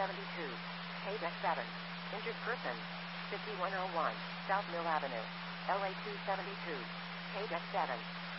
272, page X7. Injured person, 5101, South Mill Avenue, LA 272, page X7.